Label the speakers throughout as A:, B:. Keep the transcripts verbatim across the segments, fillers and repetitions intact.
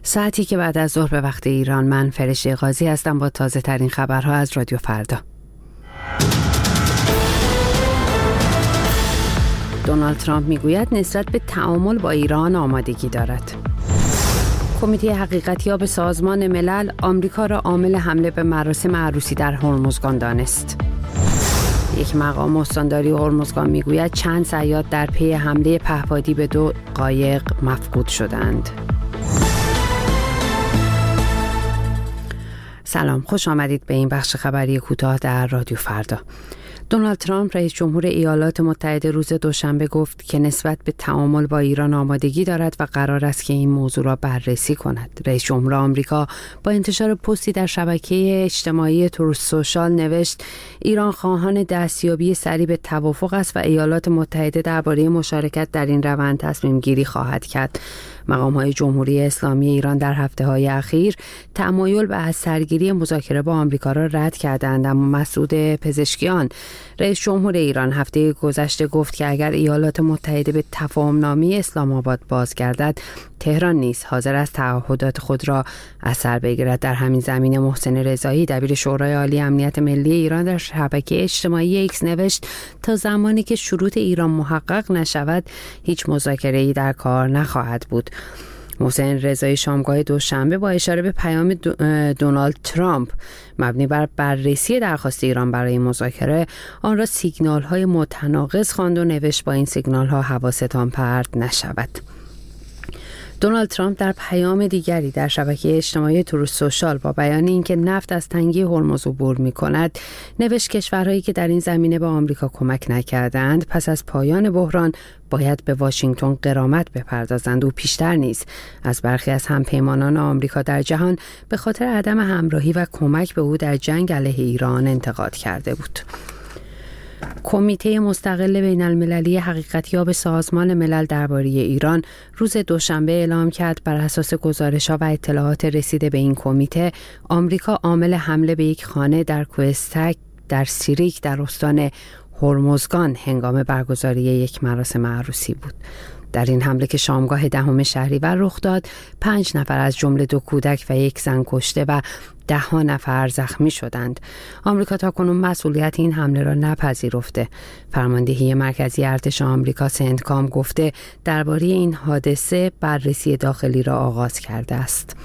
A: ساعتی که بعد از ظهر به وقت ایران، من فرشته قاضی هستم با تازه ترین خبرها از رادیو فردا. دونالد ترامپ میگوید نسبت به تعامل با ایران آمادگی دارد. کمیته حقیقتیاب سازمان ملل آمریکا را عامل حمله به مراسم عروسی در هرمزگان دانست. یک مقام استانداری هرمزگان میگوید چند صیاد در پی حمله پهپادی به دو قایق مفقود شدند. سلام، خوش آمدید به این بخش خبری کوتاه در رادیو فردا. دونالد ترامپ رئیس جمهور ایالات متحده روز دوشنبه گفت که نسبت به تعامل با ایران آمادگی دارد و قرار است که این موضوع را بررسی کند. رئیس جمهور آمریکا با انتشار پستی در شبکه اجتماعی تروث سوشال نوشت ایران خواهان دستیابی سریع به توافق است و ایالات متحده درباره مشارکت در این روند تصمیم گیری خواهد کرد. مقام‌های جمهوری اسلامی ایران در هفته‌های اخیر تمایل به از سرگیری مذاکره با آمریکا را رد کردند، اما مسعود پزشکیان رئیس جمهور ایران هفته گذشته گفت که اگر ایالات متحده به تفاهم‌نامه اسلام آباد بازگردد، تهران نیز حاضر است تعهدات خود را از سر بگیرد. در همین زمینه محسن رضایی دبیر شورای عالی امنیت ملی ایران در شبکه اجتماعی ایکس نوشت تا زمانی که شروط ایران محقق نشود هیچ مذاکره‌ای در کار نخواهد بود. محسن رضایی شامگاه دوشنبه با اشاره به پیام دونالد ترامپ مبنی بر بررسی درخواست ایران برای مذاکره آن را سیگنال‌های متناقض خواند و نوشت با این سیگنال‌ها حواستان پرت نشود. دونالد ترامپ در پیام دیگری در شبکه اجتماعی تروث سوشال با بیان اینکه نفت از تنگی هرمز عبور می‌کند نوشت کشورهایی که در این زمینه به آمریکا کمک نکردند پس از پایان بحران باید به واشنگتن غرامت بپردازند. او پیشتر نیز از برخی از همپیمانان آمریکا در جهان به خاطر عدم همراهی و کمک به او در جنگ علیه ایران انتقاد کرده بود. کمیته مستقل بین المللی حقیقتیاب سازمان ملل درباره ایران روز دوشنبه اعلام کرد بر اساس گزارش‌ها و اطلاعات رسیده به این کمیته آمریکا عامل حمله به یک خانه در کوهستک در سیریک در استان هرمزگان هنگام برگزاری یک مراسم عروسی بود. در این حمله که شامگاه دهم شهریور رخ داد، پنج نفر از جمله دو کودک و یک زن کشته و ده ها نفر زخمی شدند. آمریکا تاکنون مسئولیت این حمله را نپذیرفته. فرماندهی مرکزی ارتش آمریکا سنتکام گفته درباره این حادثه بررسی داخلی را آغاز کرده است.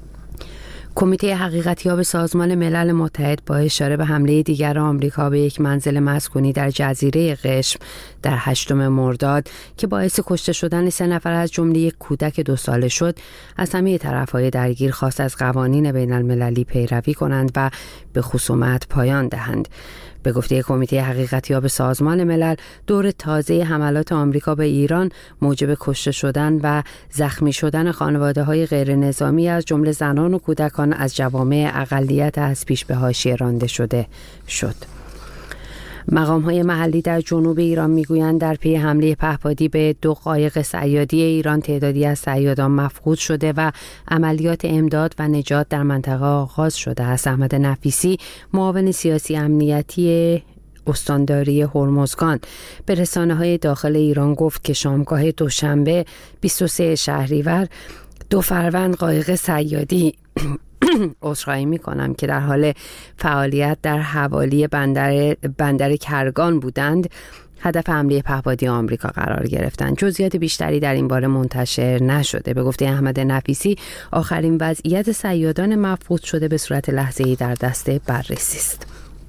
A: کمیته حقیقتیاب سازمان ملل متحد با اشاره به حمله دیگر آمریکا به یک منزل مسکونی در جزیره قشم در هشتم مرداد که باعث کشته شدن سه نفر از جمله یک کودک دو ساله شد، از همه طرف‌های درگیر خواست از قوانین بین المللی پیروی کنند و به خصومت پایان دهند. به گفته کمیته حقیقتیاب سازمان ملل، دور تازه حملات آمریکا به ایران موجب کشته شدن و زخمی شدن خانواده‌های غیر نظامی از جمله زنان و کودکان از جوامع اقلیت از پیش به حاشیه رانده شده شد. مقام‌های محلی در جنوب ایران میگویند در پی حمله پهپادی به دو قایق صیادی ایران تعدادی از صیادان مفقود شده و عملیات امداد و نجات در منطقه آغاز شده است. احمد نفیسی معاون سیاسی امنیتی استانداری هرمزگان به رسانه‌های داخل ایران گفت که شامگاه دوشنبه بیست و سوم شهریور دو فروند قایق صیادی عذرخواهی می‌کنم که در حال فعالیت در حوالی بندر بندر کرگان بودند هدف حمله پهپادی آمریکا قرار گرفتند. جزئیات بیشتری در این باره منتشر نشده. به گفته احمد نفیسی آخرین وضعیت صیادان مفقود شده به صورت لحظه‌ای در دست بررسی است.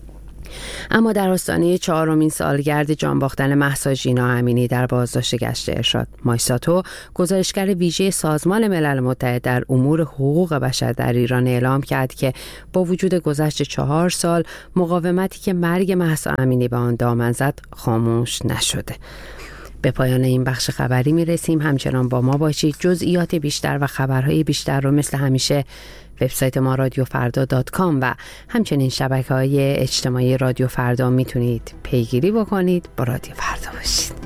A: اما در آستانه چهارمین سالگرد جان باختن مهسا ژینا امینی در بازداشت گشت ارشاد، مایساتو گزارشگر ویژه سازمان ملل متحد در امور حقوق بشر در ایران اعلام کرد که با وجود گذشت چهار سال مقاومتی که مرگ مهسا امینی به آن دامن زد خاموش نشده. به پایان این بخش خبری می رسیم. همچنان با ما باشید. جزئیات بیشتر و خبرهای بیشتر رو مثل همیشه وبسایت ما رادیو فردا دات کام و همچنین شبکه‌های اجتماعی رادیو فردا میتونید پیگیری بکنید. با رادیو فردا باشید.